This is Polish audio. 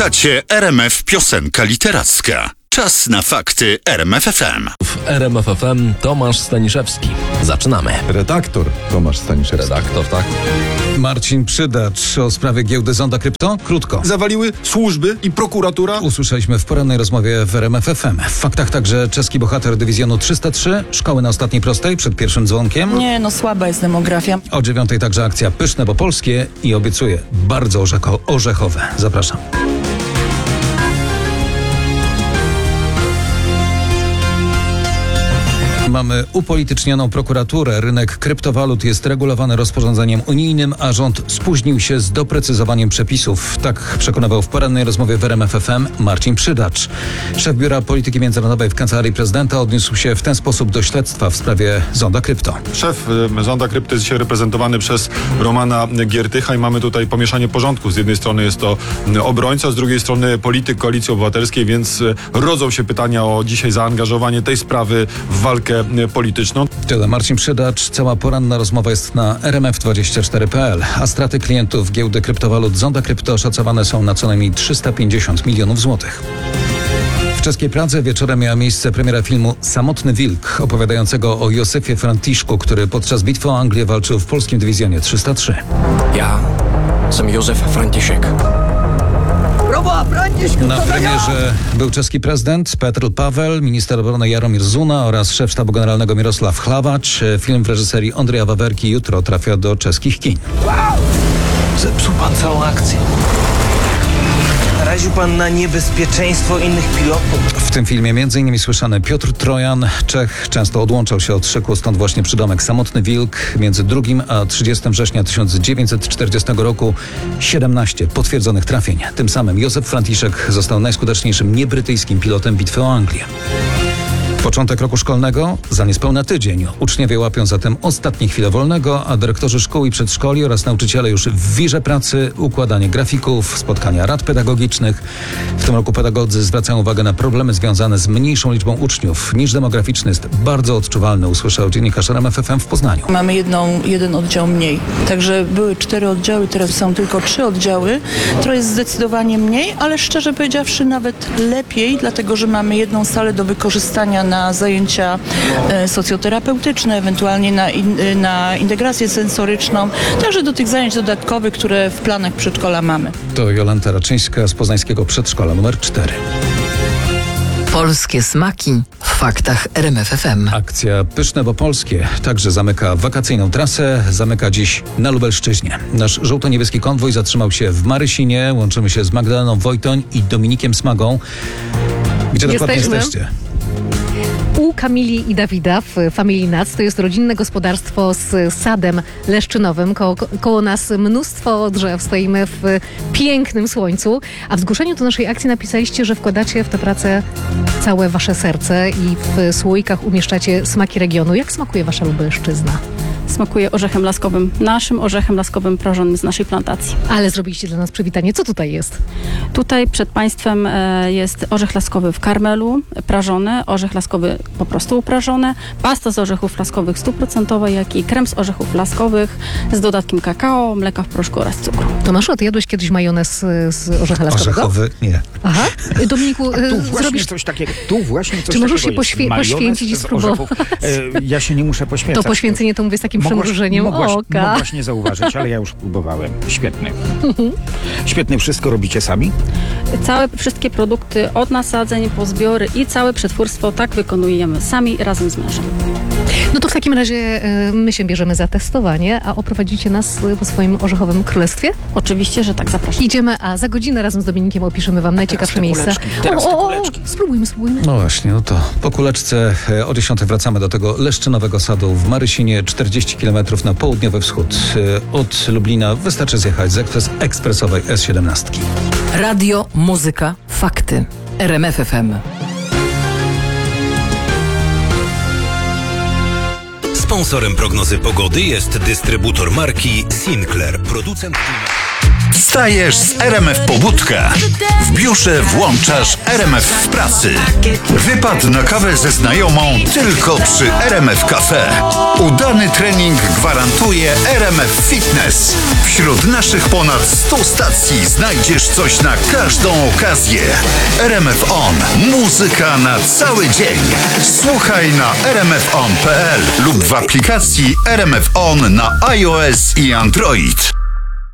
Słuchacie RMF Piosenka Literacka. Czas na fakty RMF FM. W RMF FM Tomasz Staniszewski. Zaczynamy. Redaktor Tomasz Staniszewski. Redaktor, tak. Marcin Przydacz o sprawie giełdy Zonda Krypto. Krótko. Zawaliły służby i prokuratura. Usłyszeliśmy w porannej rozmowie w RMF FM. W faktach także czeski bohater dywizjonu 303, szkoły na ostatniej prostej przed pierwszym dzwonkiem. Nie, no słaba jest demografia. O 9:00 także akcja Pyszne, bo polskie i obiecuję bardzo orzechowe. Zapraszam. Mamy upolitycznioną prokuraturę. Rynek kryptowalut jest regulowany rozporządzeniem unijnym, a rząd spóźnił się z doprecyzowaniem przepisów. Tak przekonywał w porannej rozmowie w RMF FM Marcin Przydacz. Szef Biura Polityki Międzynarodowej w Kancelarii Prezydenta odniósł się w ten sposób do śledztwa w sprawie Zonda Krypto. Szef Zonda Krypto jest dzisiaj reprezentowany przez Romana Giertycha i mamy tutaj pomieszanie porządków. Z jednej strony jest to obrońca, z drugiej strony polityk Koalicji Obywatelskiej, więc rodzą się pytania o dzisiaj zaangażowanie tej sprawy w walkę polityczną. Tyle Marcin Przydacz. Cała poranna rozmowa jest na rmf24.pl, a straty klientów giełdy kryptowalut Zonda Krypto szacowane są na co najmniej 350 milionów złotych. W czeskiej Pradze wieczorem miała miejsce premiera filmu Samotny Wilk, opowiadającego o Józefie Franciszku, który podczas bitwy o Anglię walczył w polskim dywizjonie 303. Ja jestem Józef Franciszek. Na premierze był czeski prezydent Petr Paweł, minister obrony Jaromir Zuna oraz szef sztabu generalnego Mirosław Chlawacz. Film w reżyserii Ondrzeja Wawerki jutro trafia do czeskich kin. Zepsuł pan całą akcję. Naraził pan na niebezpieczeństwo innych pilotów. W tym filmie m.in. słyszany Piotr Trojan. Czech często odłączał się od szyku, stąd właśnie przydomek Samotny Wilk. Między 2 a 30 września 1940 roku 17 potwierdzonych trafień. Tym samym Józef Franciszek został najskuteczniejszym niebrytyjskim pilotem bitwy o Anglię. Początek roku szkolnego za niespełna tydzień. Uczniowie łapią zatem ostatnie chwile wolnego, a dyrektorzy szkół i przedszkoli oraz nauczyciele już w wirze pracy, układanie grafików, spotkania rad pedagogicznych. W tym roku pedagodzy zwracają uwagę na problemy związane z mniejszą liczbą uczniów. Niż demograficzny jest bardzo odczuwalny, usłyszał dziennikarz RMF FM w Poznaniu. Mamy jeden oddział mniej. Także były 4 oddziały, teraz są tylko 3 oddziały. To jest zdecydowanie mniej, ale szczerze powiedziawszy nawet lepiej, dlatego że mamy jedną salę do wykorzystania na zajęcia socjoterapeutyczne, ewentualnie na integrację sensoryczną, także do tych zajęć dodatkowych, które w planach przedszkola mamy. To Jolanta Raczyńska z poznańskiego przedszkola numer 4. Polskie smaki w faktach RMF FM. Akcja Pyszne, bo polskie także zamyka wakacyjną trasę, zamyka dziś na Lubelszczyźnie. Nasz żółto-niebieski konwój zatrzymał się w Marysinie. Łączymy się z Magdaleną Wojtoń i Dominikiem Smagą. Gdzie dokładnie jesteście? U Kamili i Dawida w Family Nuts. To jest rodzinne gospodarstwo z sadem leszczynowym. Koło nas mnóstwo drzew. Stoimy w pięknym słońcu. A w zgłoszeniu do naszej akcji napisaliście, że wkładacie w tę pracę całe wasze serce i w słoikach umieszczacie smaki regionu. Jak smakuje wasza Lubelszczyzna? Smakuje orzechem laskowym. Naszym orzechem laskowym prażonym z naszej plantacji. Ale zrobiliście dla nas przywitanie. Co tutaj jest? Tutaj przed państwem jest orzech laskowy w karmelu, prażony, orzech laskowy po prostu uprażony, pasta z orzechów laskowych 100%, jak i krem z orzechów laskowych z dodatkiem kakao, mleka w proszku oraz cukru. Tomaszu, a ty jadłeś kiedyś majonez z orzecha laskowego? Orzechowy nie. Aha. Dominiku, zrobisz coś takiego. Tu właśnie coś Czy możesz się takiego poświęcić i spróbować? Ja się nie muszę poświęcać. To poświęcenie to mówię z takim przymrużeniem oka. Mogłaś nie zauważyć, ale ja już próbowałem. Świetny. Świetny. Wszystko robicie sami? Wszystkie produkty od nasadzeń po zbiory i całe przetwórstwo tak wykonujemy sami razem z mężem. No to w takim razie my się bierzemy za testowanie, a oprowadzicie nas po swoim orzechowym królestwie? Oczywiście, że tak, zapraszam. Idziemy, a za godzinę razem z Dominikiem opiszemy wam najciekawsze miejsca. Spróbujmy. No właśnie, no to po kuleczce o 10:00 wracamy do tego leszczynowego sadu w Marysinie, 40 km na południowy wschód. Od Lublina wystarczy zjechać z ekspresowej S17. Radio, muzyka, fakty. RMF FM. Sponsorem prognozy pogody jest dystrybutor marki Sinclair, producent Wstajesz z RMF Pobudka. W biurze włączasz RMF w pracy. Wypad na kawę ze znajomą tylko przy RMF Cafe. Udany trening gwarantuje RMF Fitness. Wśród naszych ponad 100 stacji znajdziesz coś na każdą okazję. RMF On. Muzyka na cały dzień. Słuchaj na rmfon.pl lub w aplikacji RMF On na iOS i Android.